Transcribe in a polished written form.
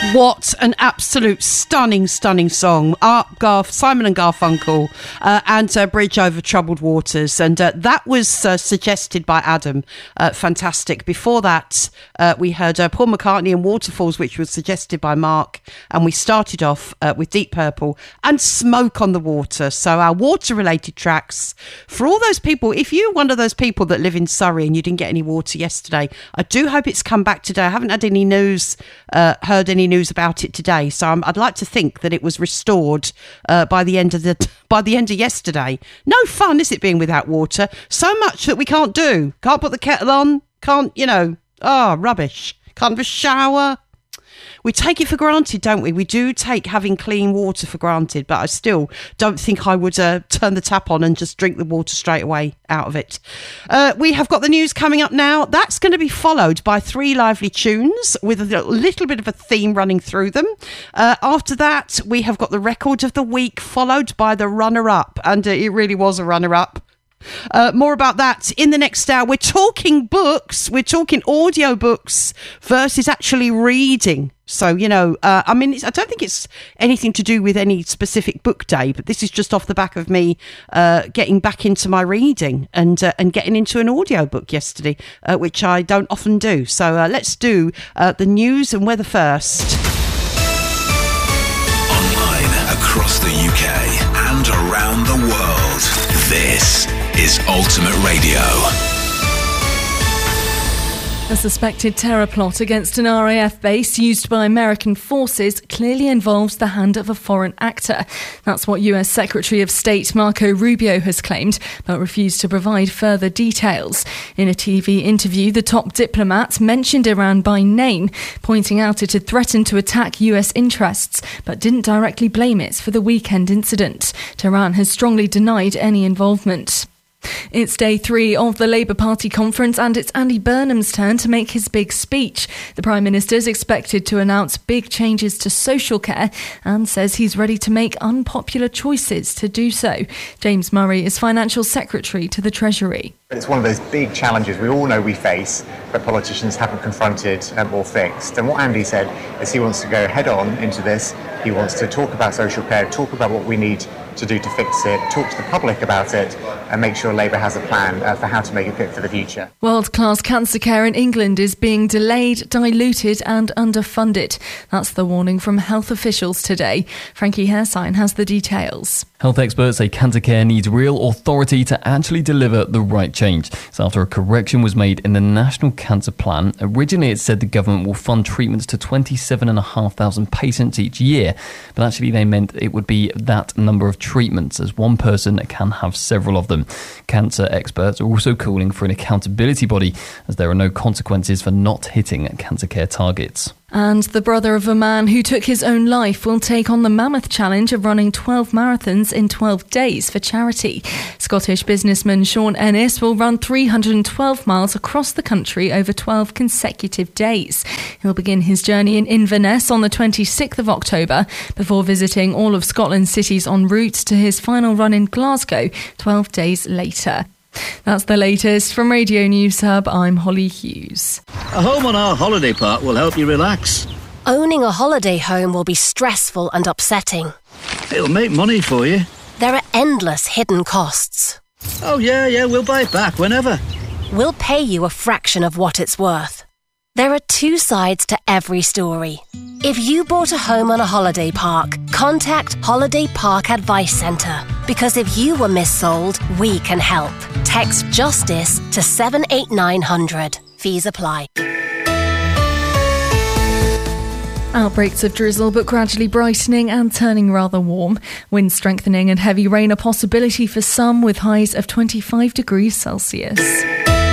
What an absolute stunning song. Simon and Garfunkel and Bridge Over Troubled Waters. And that was suggested by Adam. Fantastic. Before that, we heard Paul McCartney and Waterfalls, which was suggested by Mark. And we started off with Deep Purple and Smoke on the Water. So our water-related tracks. For all those people, if you're one of those people that live in Surrey and you didn't get any water yesterday, I do hope it's come back today. I haven't had any news, heard any news about it today, so I'd like to think that it was restored by the end of yesterday. No fun, is it, being without water? So much that we can't do. Can't put the kettle on. Can't, rubbish. Can't have a shower. We take it for granted, don't we? We do take having clean water for granted, but I still don't think I would turn the tap on and just drink the water straight away out of it. We have got the news coming up now. That's going to be followed by 3 lively tunes with a little bit of a theme running through them. After that, we have got the record of the week, followed by the runner-up, and it really was a runner-up. More about that in the next hour. We're talking books. We're talking audio books versus actually reading. So, I don't think it's anything to do with any specific book day, but this is just off the back of me getting back into my reading and getting into an audio book yesterday, which I don't often do. So let's do the news and weather first. Online across the UK and around the world, this is Ultimate Radio. A suspected terror plot against an RAF base used by American forces clearly involves the hand of a foreign actor. That's what US Secretary of State Marco Rubio has claimed, but refused to provide further details. In a TV interview, the top diplomat mentioned Iran by name, pointing out it had threatened to attack US interests, but didn't directly blame it for the weekend incident. Tehran has strongly denied any involvement. It's day 3 of the Labour Party conference and it's Andy Burnham's turn to make his big speech. The Prime Minister is expected to announce big changes to social care and says he's ready to make unpopular choices to do so. James Murray is Financial Secretary to the Treasury. It's one of those big challenges we all know we face, but politicians haven't confronted or fixed. And what Andy said is he wants to go head on into this. He wants to talk about social care, talk about what we need to do to fix it, talk to the public about it, and make sure Labour has a plan for how to make it fit for the future. World-class cancer care in England is being delayed, diluted and underfunded. That's the warning from health officials today. Frankie Hairsign has the details. Health experts say cancer care needs real authority to actually deliver the right change. So after a correction was made in the National Cancer Plan, originally it said the government will fund treatments to 27,500 patients each year, but actually they meant it would be that number of treatments, as one person can have several of them. Cancer experts are also calling for an accountability body, as there are no consequences for not hitting cancer care targets. And the brother of a man who took his own life will take on the mammoth challenge of running 12 marathons in 12 days for charity. Scottish businessman Sean Ennis will run 312 miles across the country over 12 consecutive days. He'll begin his journey in Inverness on the 26th of October before visiting all of Scotland's cities en route to his final run in Glasgow 12 days later. That's the latest from Radio News Hub. I'm Holly Hughes. A home on our holiday park will help you relax. Owning a holiday home will be stressful and upsetting. It'll make money for you. There are endless hidden costs. Oh yeah, we'll buy it back whenever. We'll pay you a fraction of what it's worth. There are 2 sides to every story. If you bought a home on a holiday park, contact Holiday Park Advice Centre. Because if you were missold, we can help. Text JUSTICE to 78900. Fees apply. Outbreaks of drizzle but gradually brightening and turning rather warm. Wind strengthening and heavy rain a possibility for some with highs of 25 degrees Celsius.